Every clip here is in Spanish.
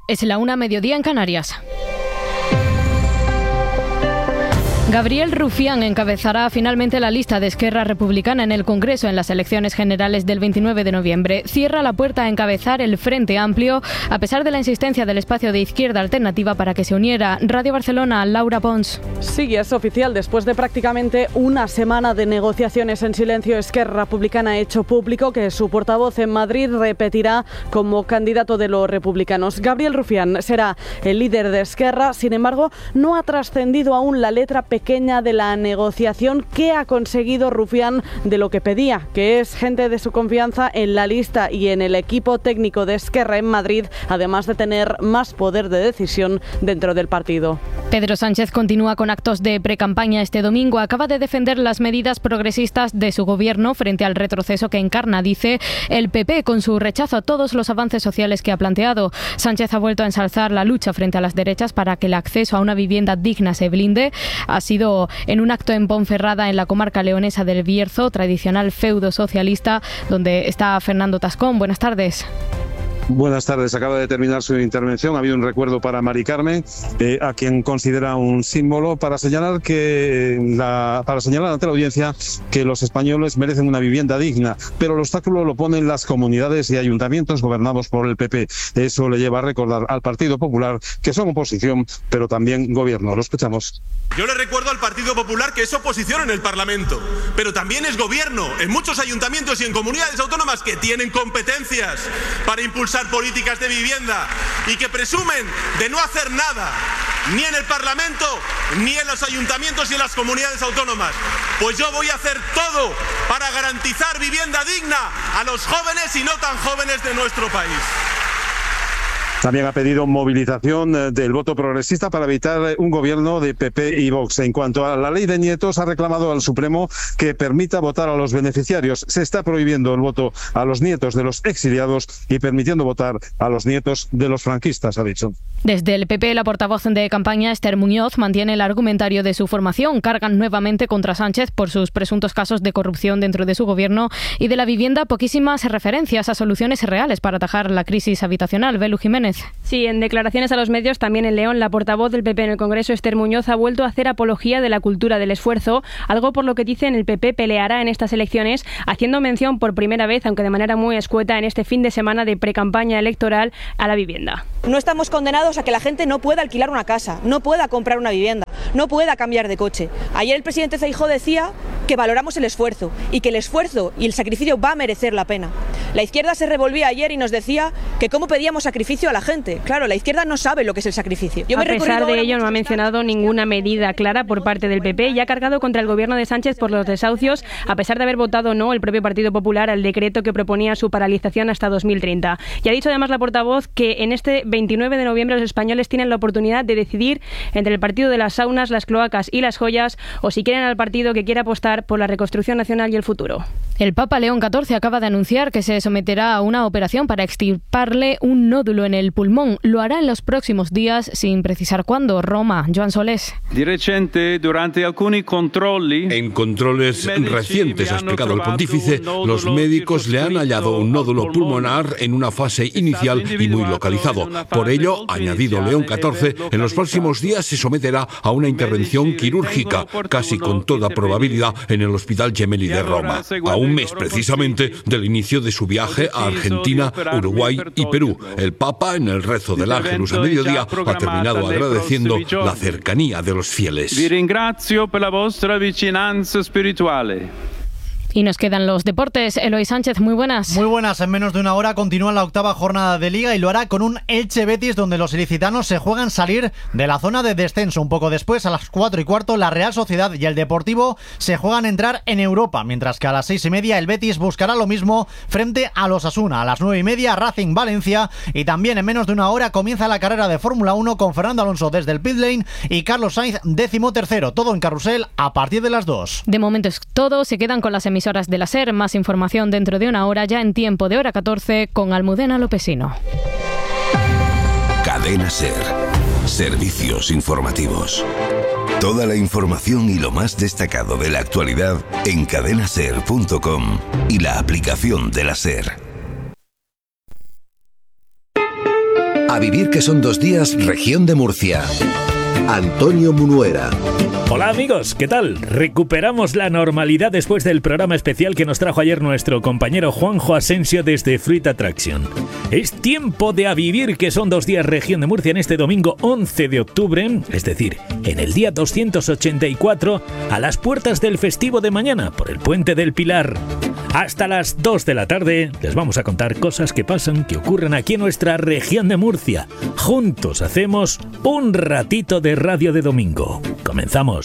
Es la 1:00 en Canarias. Gabriel Rufián encabezará finalmente la lista de Esquerra Republicana en el Congreso en las elecciones generales del 29 de noviembre. Cierra la puerta a encabezar el Frente Amplio, a pesar de la insistencia del espacio de Izquierda Alternativa para que se uniera. Radio Barcelona, Laura Pons. Sí, es oficial. Después de prácticamente una semana de negociaciones en silencio, Esquerra Republicana ha hecho público que su portavoz en Madrid repetirá como candidato de los republicanos. Gabriel Rufián será el líder de Esquerra. Sin embargo, no ha trascendido aún la letra pequeña de la negociación que ha conseguido Rufián de lo que pedía, que es gente de su confianza en la lista y en el equipo técnico de Esquerra en Madrid, además de tener más poder de decisión dentro del partido. Pedro Sánchez continúa con actos de precampaña este domingo. Acaba de defender las medidas progresistas de su gobierno frente al retroceso que encarna, dice, el PP, con su rechazo a todos los avances sociales que ha planteado. Sánchez ha vuelto a ensalzar la lucha frente a las derechas para que el acceso a una vivienda digna se blinde. Ha sido en un acto en Ponferrada, en la comarca leonesa del Bierzo, tradicional feudo socialista, donde está Fernando Tascón. Buenas tardes. Buenas tardes. Acaba de terminar su intervención. Ha habido un recuerdo para Mari Carmen, a quien considera un símbolo, para señalar ante la audiencia que los españoles merecen una vivienda digna, pero el obstáculo lo ponen las comunidades y ayuntamientos gobernados por el PP. Eso le lleva a recordar al Partido Popular que son oposición, pero también gobierno. Lo escuchamos. Yo le recuerdo al Partido Popular que es oposición en el Parlamento, pero también es gobierno en muchos ayuntamientos y en comunidades autónomas que tienen competencias para impulsar políticas de vivienda y que presumen de no hacer nada, ni en el Parlamento, ni en los ayuntamientos y en las comunidades autónomas. Pues yo voy a hacer todo para garantizar vivienda digna a los jóvenes y no tan jóvenes de nuestro país. También ha pedido movilización del voto progresista para evitar un gobierno de PP y Vox. En cuanto a la ley de nietos, ha reclamado al Supremo que permita votar a los beneficiarios. Se está prohibiendo el voto a los nietos de los exiliados y permitiendo votar a los nietos de los franquistas, ha dicho. Desde el PP, la portavoz de campaña, Esther Muñoz, mantiene el argumentario de su formación. Cargan nuevamente contra Sánchez por sus presuntos casos de corrupción dentro de su gobierno y de la vivienda poquísimas referencias a soluciones reales para atajar la crisis habitacional. Belu Jiménez. Sí, en declaraciones a los medios, también en León, la portavoz del PP en el Congreso, Esther Muñoz, ha vuelto a hacer apología de la cultura del esfuerzo, algo por lo que dicen el PP peleará en estas elecciones, haciendo mención por primera vez, aunque de manera muy escueta, en este fin de semana de precampaña electoral a la vivienda. No estamos condenados a que la gente no pueda alquilar una casa, no pueda comprar una vivienda, no pueda cambiar de coche. Ayer el presidente Feijóo decía que valoramos el esfuerzo y que el esfuerzo y el sacrificio va a merecer la pena. La izquierda se revolvía ayer y nos decía que cómo pedíamos sacrificio a la gente. Claro, la izquierda no sabe lo que es el sacrificio. A pesar de ello, no ha mencionado ninguna medida clara por parte del PP y ha cargado contra el gobierno de Sánchez por los desahucios, a pesar de haber votado no el propio Partido Popular al decreto que proponía su paralización hasta 2030. Y ha dicho además la portavoz que en este 29 de noviembre los españoles tienen la oportunidad de decidir entre el partido de las saunas, las cloacas y las joyas, o si quieren al partido que quiera apostar por la reconstrucción nacional y el futuro. El Papa León XIV acaba de anunciar que se someterá a una operación para extirparle un nódulo en el pulmón. Lo hará en los próximos días, sin precisar cuándo. Roma, Joan Solés. En controles recientes, ha explicado el pontífice, los médicos le han hallado un nódulo pulmonar en una fase inicial y muy localizado. Por ello, ha añadido León XIV, en los próximos días se someterá a una intervención quirúrgica, casi con toda probabilidad en el Hospital Gemelli de Roma. A un mes precisamente del inicio de su viaje a Argentina, Uruguay y Perú. El Papa, en el rezo del Ángelus a mediodía, ha terminado agradeciendo la cercanía de los fieles. Y nos quedan los deportes. Eloy Sánchez, muy buenas. Muy buenas. En menos de una hora continúa la 8ª jornada de Liga y lo hará con un Elche-Betis donde los ilicitanos se juegan salir de la zona de descenso. Un poco después, a las 4:15, la Real Sociedad y el Deportivo se juegan entrar en Europa, mientras que a las 6:30 el Betis buscará lo mismo frente a los Osasuna. A las 9:30 Racing Valencia y también en menos de una hora comienza la carrera de Fórmula 1 con Fernando Alonso desde el pit lane y Carlos Sainz 13º. Todo en carrusel a partir de las 2. De momento es todo. Se quedan con las emisiones de la SER. Más información dentro de una hora, ya en tiempo de hora 14, con Almudena Lopesino. Cadena SER. Servicios informativos. Toda la información y lo más destacado de la actualidad en cadenaser.com y la aplicación de la SER. A vivir que son 2 días, región de Murcia. Antonio Munuera. Hola amigos, ¿qué tal? Recuperamos la normalidad después del programa especial que nos trajo ayer nuestro compañero Juanjo Asensio desde Fruit Attraction. Es tiempo de A vivir que son 2 días, región de Murcia, en este domingo 11 de octubre, es decir, en el día 284, a las puertas del festivo de mañana por el Puente del Pilar. Hasta las 2 de la tarde les vamos a contar cosas que pasan, que ocurren aquí en nuestra región de Murcia. Juntos hacemos un ratito de radio de domingo. Comenzamos.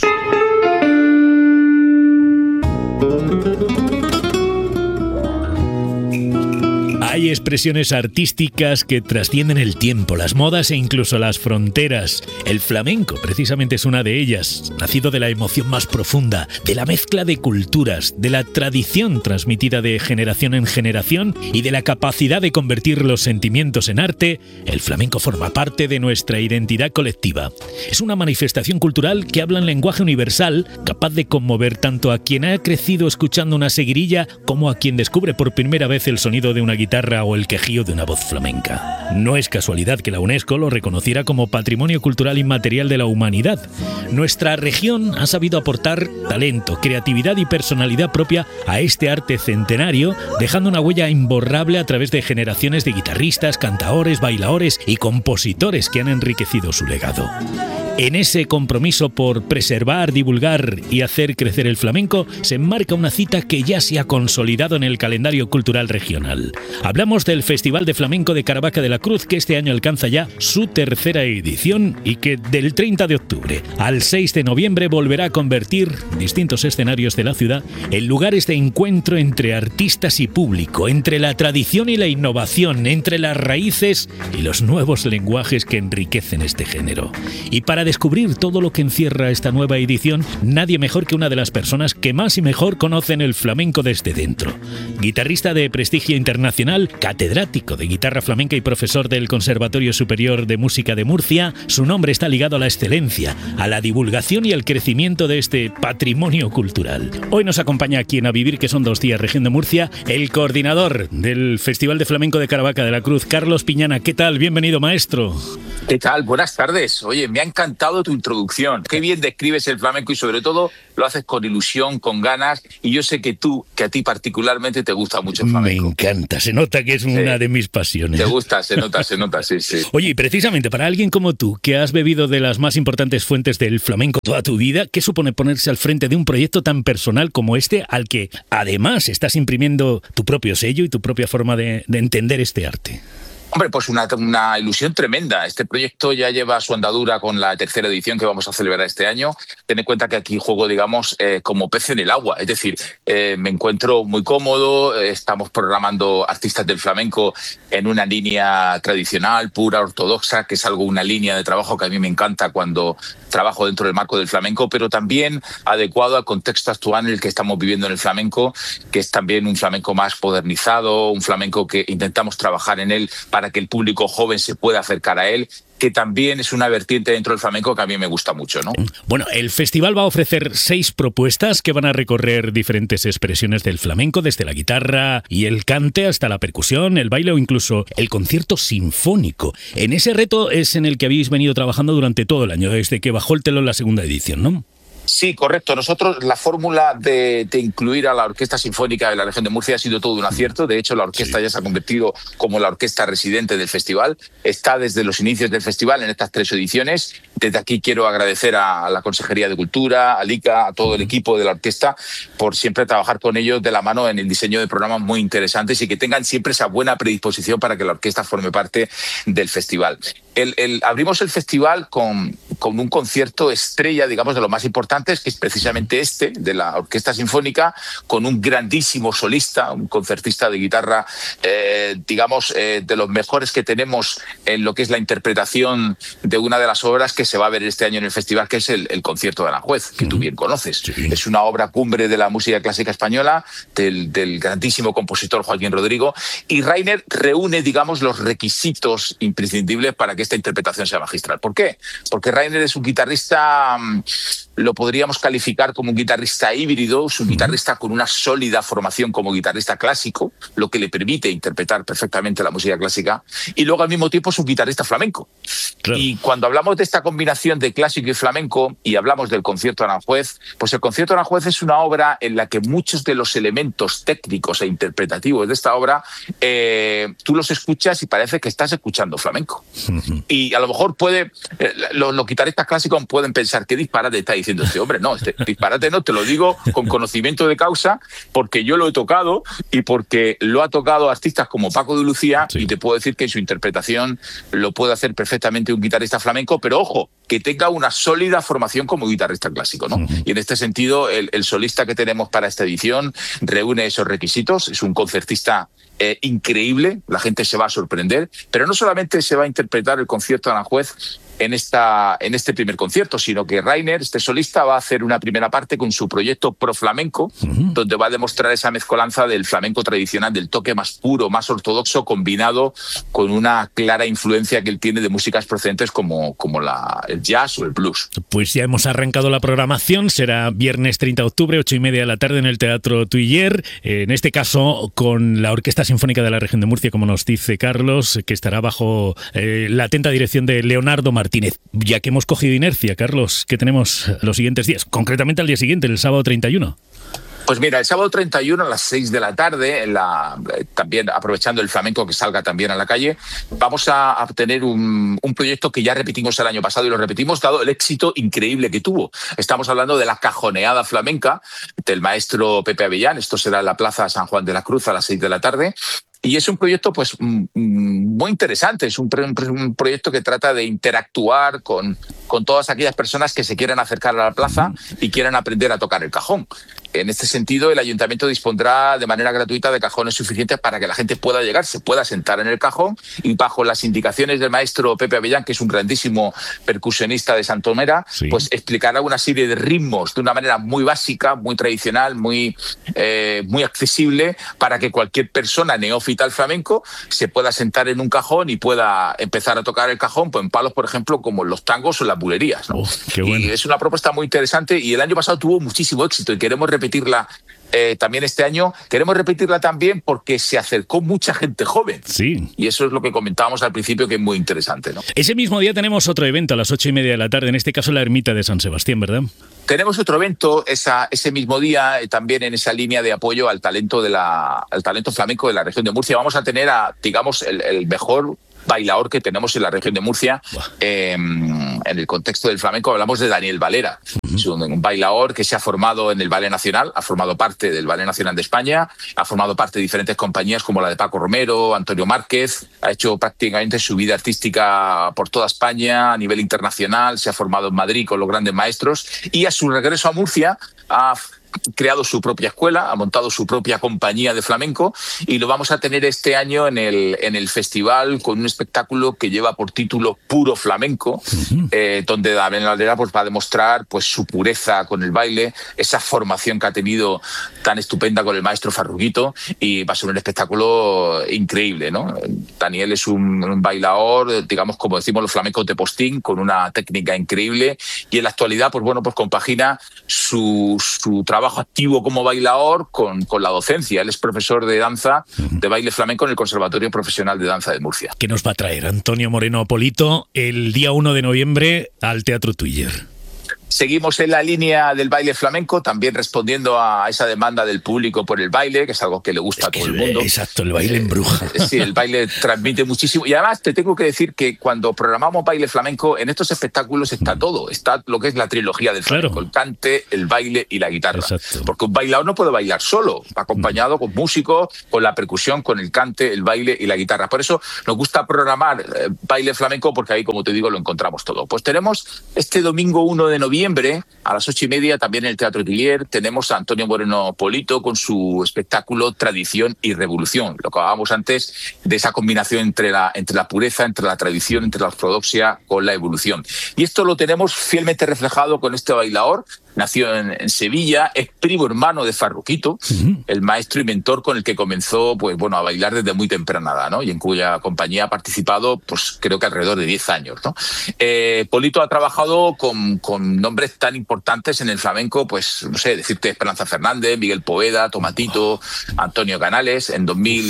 Hay expresiones artísticas que trascienden el tiempo, las modas e incluso las fronteras. El flamenco, precisamente, es una de ellas, nacido de la emoción más profunda, de la mezcla de culturas, de la tradición transmitida de generación en generación y de la capacidad de convertir los sentimientos en arte. El flamenco forma parte de nuestra identidad colectiva. Es una manifestación cultural que habla en lenguaje universal, capaz de conmover tanto a quien ha crecido escuchando una seguirilla como a quien descubre por primera vez el sonido de una guitarra o el quejío de una voz flamenca. No es casualidad que la UNESCO lo reconociera como Patrimonio Cultural Inmaterial de la Humanidad. Nuestra región ha sabido aportar talento, creatividad y personalidad propia a este arte centenario, dejando una huella imborrable a través de generaciones de guitarristas, cantaores, bailadores y compositores que han enriquecido su legado. En ese compromiso por preservar, divulgar y hacer crecer el flamenco se enmarca una cita que ya se ha consolidado en el calendario cultural regional. Hablamos del Festival de Flamenco de Caravaca de la Cruz, que este año alcanza ya su 3ª edición y que del 30 de octubre al 6 de noviembre volverá a convertir distintos escenarios de la ciudad en lugares de encuentro entre artistas y público, entre la tradición y la innovación, entre las raíces y los nuevos lenguajes que enriquecen este género. Y para descubrir todo lo que encierra esta nueva edición, nadie mejor que una de las personas que más y mejor conocen el flamenco desde dentro. Guitarrista de prestigio internacional, catedrático de guitarra flamenca y profesor del Conservatorio Superior de Música de Murcia, su nombre está ligado a la excelencia, a la divulgación y al crecimiento de este patrimonio cultural. Hoy nos acompaña aquí en A vivir que son 2 días, región de Murcia, el coordinador del Festival de Flamenco de Caravaca de la Cruz, Carlos Piñana. ¿Qué tal? Bienvenido, maestro. ¿Qué tal? Buenas tardes. Oye, me ha encantado tu introducción. Qué bien describes el flamenco y sobre todo lo haces con ilusión, con ganas, y yo sé que a ti particularmente te gusta mucho el flamenco. Me encanta, se nota que es una de mis pasiones. Te gusta, se nota, sí. Oye, y precisamente para alguien como tú, que has bebido de las más importantes fuentes del flamenco toda tu vida, ¿qué supone ponerse al frente de un proyecto tan personal como este, al que además estás imprimiendo tu propio sello y tu propia forma de entender este arte? Hombre, pues una ilusión tremenda. Este proyecto ya lleva su andadura con la 3ª edición que vamos a celebrar este año. Ten en cuenta que aquí juego, digamos, como pez en el agua. Es decir, me encuentro muy cómodo. Estamos programando artistas del flamenco en una línea tradicional, pura, ortodoxa, que es una línea de trabajo que a mí me encanta cuando trabajo dentro del marco del flamenco, pero también adecuado al contexto actual en el que estamos viviendo en el flamenco, que es también un flamenco más modernizado, un flamenco que intentamos trabajar en él para que el público joven se pueda acercar a él, que también es una vertiente dentro del flamenco que a mí me gusta mucho, ¿no? Bueno, el festival va a ofrecer 6 propuestas que van a recorrer diferentes expresiones del flamenco, desde la guitarra y el cante hasta la percusión, el baile o incluso el concierto sinfónico. En ese reto es en el que habéis venido trabajando durante todo el año, desde que bajó el telón la 2ª edición, ¿no? Sí, correcto. Nosotros, la fórmula de incluir a la Orquesta Sinfónica de la Región de Murcia ha sido todo un acierto. De hecho, la orquesta ya se ha convertido como la orquesta residente del festival. Está desde los inicios del festival en estas 3 ediciones. Desde aquí quiero agradecer a la Consejería de Cultura, a ICA, a todo el equipo de la orquesta, por siempre trabajar con ellos de la mano en el diseño de programas muy interesantes y que tengan siempre esa buena predisposición para que la orquesta forme parte del festival. Abrimos el festival con un concierto estrella, digamos, de lo más importantes, que es precisamente este, de la Orquesta Sinfónica, con un grandísimo solista, un concertista de guitarra, de los mejores que tenemos en lo que es la interpretación de una de las obras que se va a ver este año en el festival, que es el Concierto de Aranjuez, que tú bien conoces. Sí. Es una obra cumbre de la música clásica española, del grandísimo compositor Joaquín Rodrigo, y Rainer reúne, digamos, los requisitos imprescindibles para que esta interpretación sea magistral. ¿Por qué? Porque Rainer es un guitarrista lo podríamos calificar como un guitarrista híbrido, es un guitarrista con una sólida formación como guitarrista clásico, lo que le permite interpretar perfectamente la música clásica, y luego al mismo tiempo es un guitarrista flamenco. Claro. Y cuando hablamos de esta combinación de clásico y flamenco, y hablamos del concierto de Aranjuez, pues el concierto de Aranjuez es una obra en la que muchos de los elementos técnicos e interpretativos de esta obra, tú los escuchas y parece que estás escuchando flamenco. Y a lo mejor los guitarristas clásicos pueden pensar, ¿qué disparate está diciendo este hombre? No, este disparate no, te lo digo con conocimiento de causa, porque yo lo he tocado y porque lo ha tocado artistas como Paco de Lucía, y te puedo decir que en su interpretación lo puede hacer perfectamente un guitarrista flamenco, pero ojo, que tenga una sólida formación como guitarrista clásico, ¿no? Y en este sentido, el solista que tenemos para esta edición reúne esos requisitos, es un concertista increíble, la gente se va a sorprender, pero no solamente se va a interpretar el concierto de Aranjuez en este primer concierto, sino que Rainer, este solista, va a hacer una primera parte con su proyecto Pro Flamenco, donde va a demostrar esa mezcolanza del flamenco tradicional, del toque más puro, más ortodoxo, combinado con una clara influencia que él tiene de músicas procedentes como el jazz o el blues. Pues ya hemos arrancado la programación, será viernes 30 de octubre, 8:30 de la tarde en el Teatro Tuiller, en este caso con la Orquesta Sinfónica de la Región de Murcia, como nos dice Carlos, que estará bajo la atenta dirección de Leonardo Martínez. Ya que hemos cogido inercia, Carlos, ¿qué tenemos los siguientes días? Concretamente al día siguiente, el sábado 31. Pues mira, el sábado 31 a las 6 de la tarde, también aprovechando el flamenco que salga también a la calle, vamos a tener un proyecto que ya repetimos el año pasado y lo repetimos dado el éxito increíble que tuvo. Estamos hablando de la cajoneada flamenca del maestro Pepe Avellán. Esto será en la Plaza San Juan de la Cruz a las 6 de la tarde. Y es un proyecto pues muy interesante, es un proyecto que trata de interactuar con todas aquellas personas que se quieran acercar a la plaza y quieran aprender a tocar el cajón. En este sentido, el ayuntamiento dispondrá de manera gratuita de cajones suficientes para que la gente pueda llegar, se pueda sentar en el cajón y bajo las indicaciones del maestro Pepe Avellán, que es un grandísimo percusionista de Santomera, pues explicará una serie de ritmos de una manera muy básica, muy tradicional, muy accesible, para que cualquier persona neófita al flamenco se pueda sentar en un cajón y pueda empezar a tocar el cajón pues en palos, por ejemplo, como los tangos o las bulerías, ¿no? Qué bueno. Y es una propuesta muy interesante y el año pasado tuvo muchísimo éxito y queremos repetirla también este año. Queremos repetirla también porque se acercó mucha gente joven. Sí. Y eso es lo que comentábamos al principio, que es muy interesante, ¿no? Ese mismo día tenemos otro evento a las 8:30 de la tarde, en este caso la Ermita de San Sebastián, ¿verdad? Tenemos otro evento ese mismo día, también en esa línea de apoyo al talento flamenco de la región de Murcia. Vamos a tener digamos, el mejor bailaor que tenemos en la región de Murcia. En el contexto del flamenco hablamos de Daniel Valera. Es un bailaor que se ha formado en el Ballet Nacional, ha formado parte del Ballet Nacional de España, ha formado parte de diferentes compañías como la de Paco Romero, Antonio Márquez, ha hecho prácticamente su vida artística por toda España a nivel internacional, se ha formado en Madrid con los grandes maestros y a su regreso a Murcia ha creado su propia escuela, ha montado su propia compañía de flamenco y lo vamos a tener este año en el festival con un espectáculo que lleva por título Puro Flamenco, donde Daniel Valera pues va a demostrar pues su pureza con el baile, esa formación que ha tenido tan estupenda con el maestro Farruguito, y va a ser un espectáculo increíble, ¿no? Daniel es un bailaor, digamos, como decimos los flamencos de postín, con una técnica increíble, y en la actualidad pues bueno, pues compagina su trabajo activo como bailaor con la docencia. Él es profesor de danza, de baile flamenco en el Conservatorio Profesional de Danza de Murcia. ¿Qué nos va a traer Antonio Moreno Polito el día 1 de noviembre al Teatro Tuiller? Seguimos en la línea del baile flamenco, también respondiendo a esa demanda del público por el baile, que es algo que le gusta a todo el mundo. Exacto, el baile embruja. Sí, el baile transmite muchísimo. Y además te tengo que decir que cuando programamos baile flamenco, en estos espectáculos está todo. Está lo que es la trilogía del flamenco, el cante, el baile y la guitarra. Exacto. Porque un bailador no puede bailar solo, acompañado con músicos, con la percusión, con el cante, el baile y la guitarra. Por eso nos gusta programar baile flamenco, porque ahí, como te digo, lo encontramos todo. Pues tenemos este domingo 1 de noviembre, a las 8:30, también en el Teatro Tuiller, tenemos a Antonio Moreno Polito con su espectáculo Tradición y Revolución. Lo que hablábamos antes de esa combinación entre la pureza, entre la tradición, entre la ortodoxia con la evolución. Y esto lo tenemos fielmente reflejado con este bailaor, nació en Sevilla, es primo hermano de Farruquito, el maestro y mentor con el que comenzó pues bueno, a bailar desde muy temprana edad, ¿no? Y en cuya compañía ha participado pues creo que alrededor de 10 años, ¿no? Polito ha trabajado con nombres tan importantes en el flamenco, pues no sé, decirte Esperanza Fernández, Miguel Poveda, Tomatito, Antonio Canales. En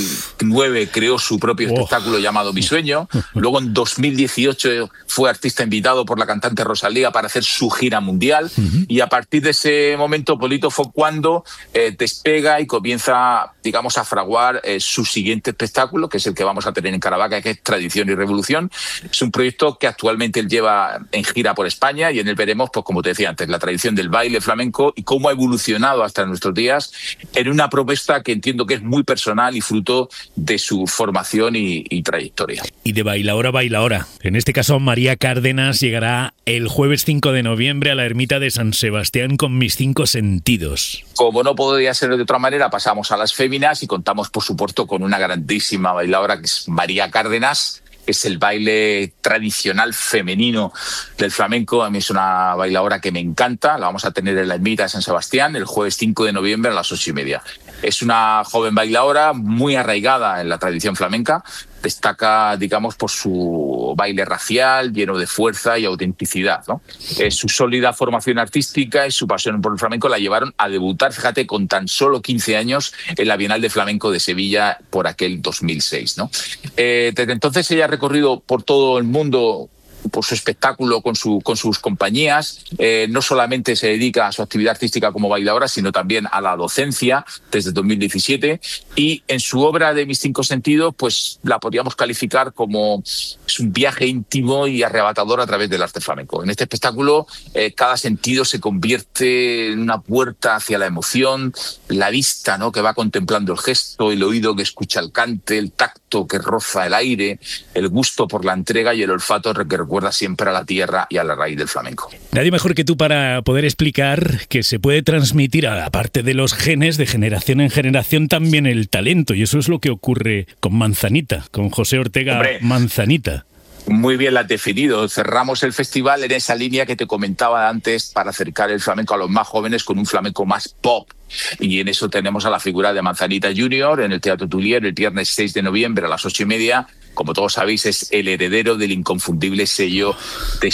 2009 creó su propio espectáculo llamado Mi Sueño. Luego en 2018 fue artista invitado por la cantante Rosalía para hacer su gira mundial. Y a partir de ese momento, Polito fue cuando despega y comienza, digamos, a fraguar su siguiente espectáculo, que es el que vamos a tener en Caravaca, que es Tradición y Revolución. Es un proyecto que actualmente él lleva en gira por España y en él veremos, pues como te decía antes, la tradición del baile flamenco y cómo ha evolucionado hasta nuestros días en una propuesta que entiendo que es muy personal y fruto de su formación y trayectoria. Y de bailaora a bailaora. En este caso, María Cárdenas llegará el jueves 5 de noviembre a la ermita de San Sebastián con Mis 5 sentidos. Como no podría ser de otra manera, pasamos a las féminas y contamos, por supuesto, con una grandísima bailaora que es María Cárdenas. Es el baile tradicional femenino del flamenco. A mí es una bailaora que me encanta. La vamos a tener en la ermita de San Sebastián el jueves 5 de noviembre a las 8:30. Es una joven bailaora muy arraigada en la tradición flamenca. Destaca, digamos, por su baile racial, lleno de fuerza y autenticidad, ¿no? Su sólida formación artística y su pasión por el flamenco la llevaron a debutar, fíjate, con tan solo 15 años en la Bienal de Flamenco de Sevilla por aquel 2006, ¿no? Desde entonces ella ha recorrido por todo el mundo por su espectáculo con sus compañías. No solamente se dedica a su actividad artística como bailadora, sino también a la docencia desde 2017. Y en su obra de Mis 5 sentidos, pues la podríamos calificar como es un viaje íntimo y arrebatador a través del arte flamenco. En este espectáculo, cada sentido se convierte en una puerta hacia la emoción, la vista, ¿no?, que va contemplando el gesto, el oído que escucha el cante, el tacto que roza el aire, el gusto por la entrega y el olfato que recuerda siempre a la tierra y a la raíz del flamenco. Nadie mejor que tú para poder explicar que se puede transmitir, aparte de los genes, de generación en generación, también el talento. Y eso es lo que ocurre con Manzanita, con José Ortega. ¡Hombre! Manzanita. Muy bien la has definido. Cerramos el festival en esa línea que te comentaba antes para acercar el flamenco a los más jóvenes con un flamenco más pop. Y en eso tenemos a la figura de Manzanita Junior en el Teatro Tullier el viernes 6 de noviembre a las 8:30. Como todos sabéis, es el heredero del inconfundible sello de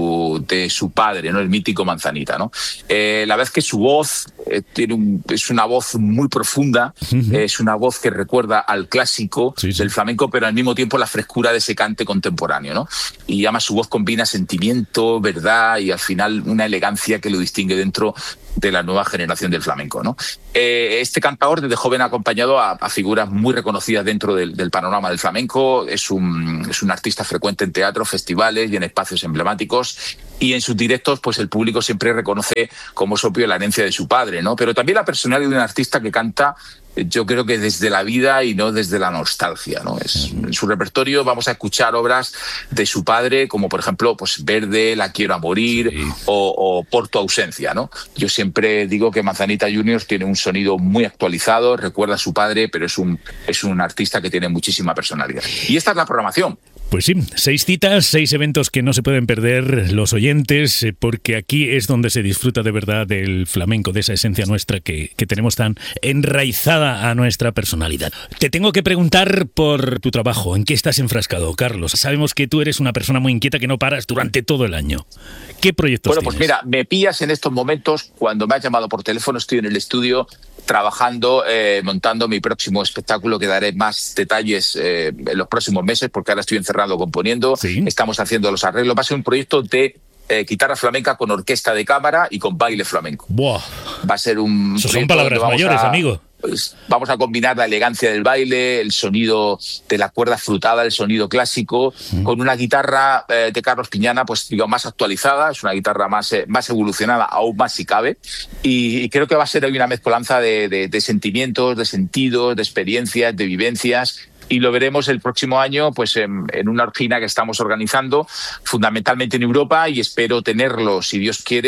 su padre, ¿no?, el mítico Manzanita, ¿no? La verdad es que su voz es una voz muy profunda, es una voz que recuerda al clásico del flamenco, pero al mismo tiempo la frescura de ese cante contemporáneo, ¿no? Y además su voz combina sentimiento, verdad y al final una elegancia que lo distingue dentro de la nueva generación del flamenco, ¿no? Este cantador desde joven ha acompañado a figuras muy reconocidas dentro del panorama del flamenco. Es un artista frecuente en teatros, festivales y en espacios emblemáticos. Y en sus directos, pues el público siempre reconoce como es obvio la herencia de su padre, ¿no? Pero también la personalidad de un artista que canta, yo creo que desde la vida y no desde la nostalgia, ¿no? En su repertorio vamos a escuchar obras de su padre, como por ejemplo, pues Verde, La quiero a morir, o Por tu ausencia, ¿no? Yo siempre digo que Manzanita Junior tiene un sonido muy actualizado, recuerda a su padre, pero es un artista que tiene muchísima personalidad. Y esta es la programación. Pues sí, 6 citas, 6 eventos que no se pueden perder los oyentes, porque aquí es donde se disfruta de verdad del flamenco, de esa esencia nuestra que tenemos tan enraizada a nuestra personalidad. Te tengo que preguntar por tu trabajo, ¿en qué estás enfrascado, Carlos? Sabemos que tú eres una persona muy inquieta que no paras durante todo el año. ¿Qué proyectos tienes? Pues mira, me pillas en estos momentos, cuando me has llamado por teléfono, estoy en el estudio trabajando, montando mi próximo espectáculo, que daré más detalles en los próximos meses, porque ahora estoy encerrado componiendo, estamos haciendo los arreglos. Va a ser un proyecto de guitarra flamenca con orquesta de cámara y con baile flamenco. ¡Buah! Va a ser un... Eso son palabras mayores, amigo. Pues vamos a combinar la elegancia del baile, el sonido de la cuerda frutada, el sonido clásico, con una guitarra de Carlos Piñana, pues digo, más actualizada, es una guitarra más evolucionada, aún más si cabe, y creo que va a ser hoy una mezcolanza de sentimientos, de sentidos, de experiencias, de vivencias. Y lo veremos el próximo año pues en una orgina que estamos organizando, fundamentalmente en Europa, y espero tenerlo, si Dios quiere,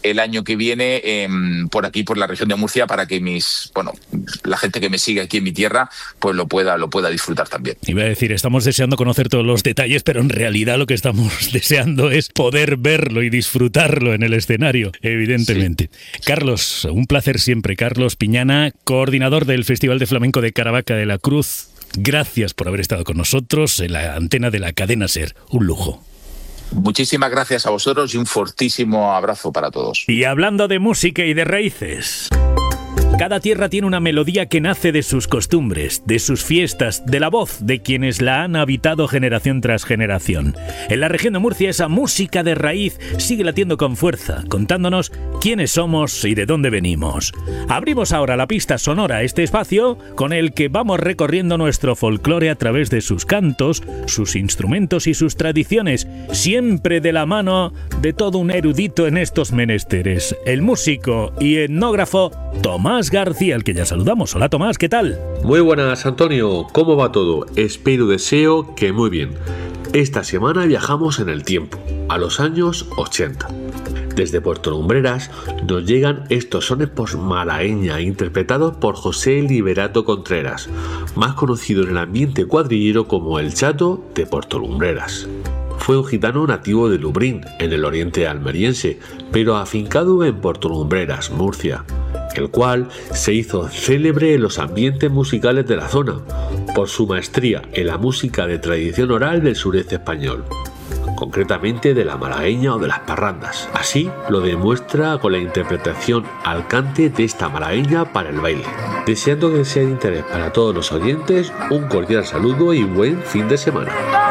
el año que viene por aquí, por la región de Murcia, para que la gente que me sigue aquí en mi tierra pues lo pueda disfrutar también. Iba a decir, estamos deseando conocer todos los detalles, pero en realidad lo que estamos deseando es poder verlo y disfrutarlo en el escenario, evidentemente. Sí. Carlos, un placer siempre. Carlos Piñana, coordinador del Festival de Flamenco de Caravaca de la Cruz. Gracias por haber estado con nosotros en la antena de la cadena SER. Un lujo. Muchísimas gracias a vosotros y un fortísimo abrazo para todos. Y hablando de música y de raíces, cada tierra tiene una melodía que nace de sus costumbres, de sus fiestas, de la voz de quienes la han habitado generación tras generación. En la región de Murcia esa música de raíz sigue latiendo con fuerza, contándonos quiénes somos y de dónde venimos. Abrimos ahora la pista sonora a este espacio con el que vamos recorriendo nuestro folclore a través de sus cantos, sus instrumentos y sus tradiciones, siempre de la mano de todo un erudito en estos menesteres, el músico y etnógrafo Tomás García, al que ya saludamos. Hola Tomás, ¿qué tal? Muy buenas, Antonio, ¿cómo va todo? Espero, deseo que muy bien. Esta semana viajamos en el tiempo, a los años 80. Desde Puerto Lumbreras nos llegan estos sones post-malagueña interpretados por José Liberato Contreras, más conocido en el ambiente cuadrillero como el Chato de Puerto Lumbreras. Fue un gitano nativo de Lubrín, en el oriente almeriense, pero afincado en Puerto Lumbreras, Murcia, el cual se hizo célebre en los ambientes musicales de la zona, por su maestría en la música de tradición oral del sureste español, concretamente de la malagueña o de las parrandas. Así lo demuestra con la interpretación al cante de esta malagueña para el baile. Deseando que sea de interés para todos los oyentes, un cordial saludo y buen fin de semana.